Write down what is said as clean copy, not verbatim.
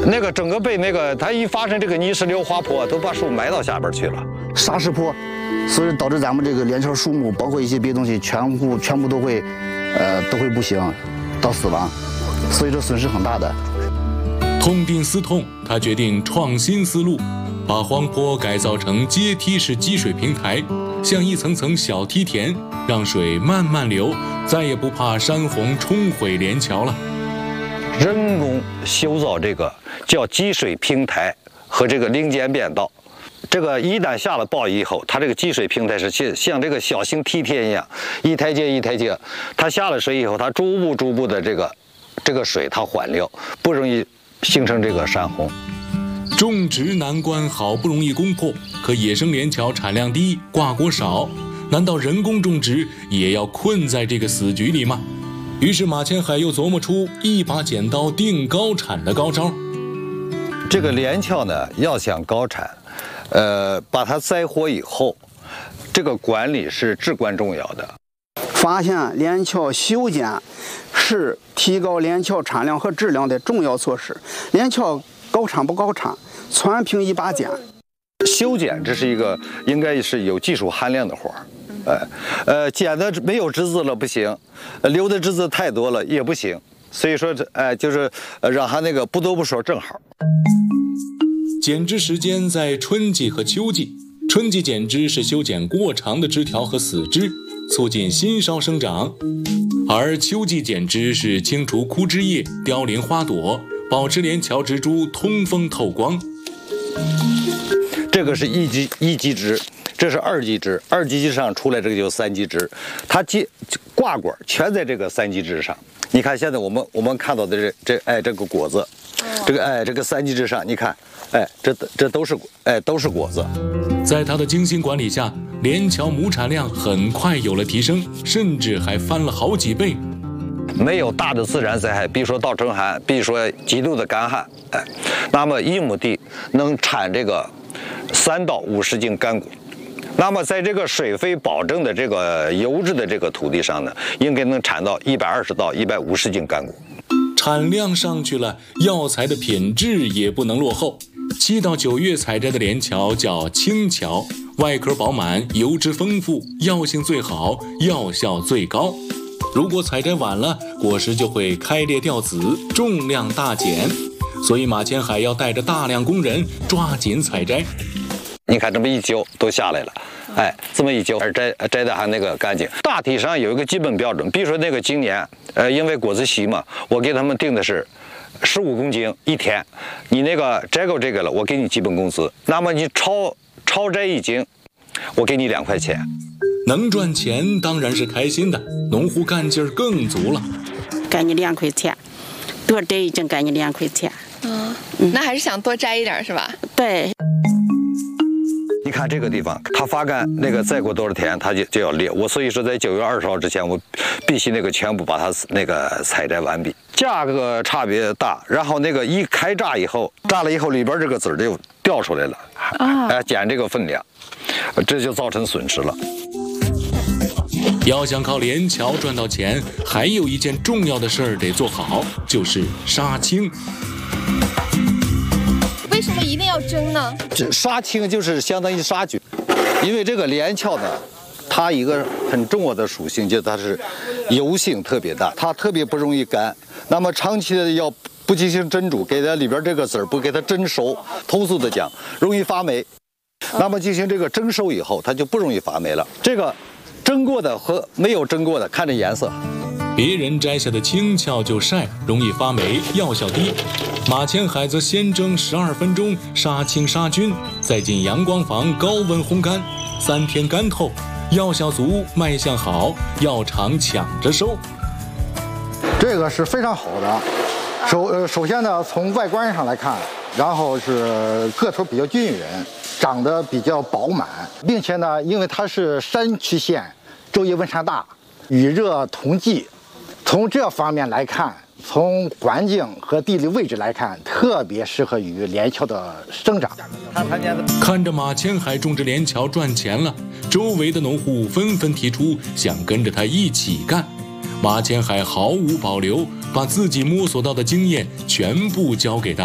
那个整个被那个它一发生这个泥石流滑坡，都把树埋到下边去了。 沙石坡，所以导致咱们这个连桥树木，包括一些别的东西，全部都会不行，到死亡，所以这损失很大的。 痛定思痛，他决定创新思路，把荒坡改造成阶梯式积水平台，像一层层小梯田，让水慢慢流，再也不怕山洪冲毁连桥了。 人工修造这个叫积水平台和这个零间变道，这个一旦下了暴雨以后，它这个积水平台是像这个小型梯田一样，一台阶一台阶，它下了水以后，它逐步的这个水它缓流，不容易形成这个山洪。 种植难关好不容易攻破，可野生连桥产量低，挂果少，难道人工种植也要困在这个死局里吗？于是马前海又琢磨出一把剪刀定高产的高招。 这个连桥呢，要想高产，把它栽活以后，这个管理是至关重要的。 发现连桥修剪是提高连桥产量和质量的重要措施。连桥高产不高产，全凭一把剪。 修剪这是一个应该是有技术含量的活儿，剪的没有枝子了不行，留的枝子太多了也不行，所以说就是让它那个不多不少正好。 剪枝时间在春季和秋季，春季剪枝是修剪过长的枝条和死枝，促进新梢生长，而秋季剪枝是清除枯枝叶、凋零花朵，保持连桥植株通风透光。 这个是一级枝，这是二级枝，二级枝上出来这个就是三级枝，它挂果全在这个三级枝上。你看现在我们看到的这个果子，这个三级枝上，你看，这都是果子。 在他的精心管理下，连桥亩产量很快有了提升，甚至还翻了好几倍。 没有大的自然灾害，比如说倒春寒，比如说极度的干旱，那么1亩地能产这个3到50斤干谷。那么在这个水肥保证的这个优质的这个土地上呢，应该能产到120到150斤干谷。 产量上去了，药材的品质也不能落后。7到9月采摘的连桥叫青桥，外壳饱满，油脂丰富，药性最好，药效最高。如果采摘晚了，果实就会开裂掉籽，重量大减。所以马前海要带着大量工人抓紧采摘。 你看这么一揪都下来了，这么一揪摘的还那个干净。大体上有一个基本标准，比如说那个今年，因为果子稀嘛，我给他们定的是15公斤一天。你那个摘够这个了，我给你基本工资。那么你超摘1斤，我给你2块钱。 能赚钱当然是开心的，农户干劲儿更足了。 给你2块钱，多摘1斤给你2块钱。 那还是想多摘一点是吧？ 对。 你看这个地方，它发干那个再过多少天，它就要裂。我所以说，在9月20号之前，我必须那个全部把它那个采摘完毕。价格差别大，然后那个一开榨以后，榨了以后里边这个籽儿就掉出来了，减这个分量，这就造成损失了。 要想靠连桥赚到钱，还有一件重要的事儿得做好，就是杀青。 为什么一定要蒸呢？ 这杀青就是相当于杀菌，因为这个连桥呢，它一个很重要的属性就是它是油性特别大，它特别不容易干。那么长期的要不进行蒸煮，给它里边这个籽儿不给它蒸熟，通俗的讲，容易发霉。那么进行这个蒸熟以后，它就不容易发霉了。这个蒸过的和没有蒸过的，看这颜色。 别人摘下的青鞘就晒，容易发霉，药效低。马前海则先蒸12分钟，杀青杀菌，再进阳光房高温烘干，3天干透，药效足，卖相好，药厂抢着收。 这个是非常好的。首先呢，从外观上来看，然后是个头比较均匀，长得比较饱满，并且呢，因为它是山区县，昼夜温差大，雨热同季。从这方面来看，从环境和地理位置来看，特别适合于连桥的生长。 看着马前海种植连桥赚钱了，周围的农户纷纷提出想跟着他一起干。马前海毫无保留，把自己摸索到的经验全部交给他。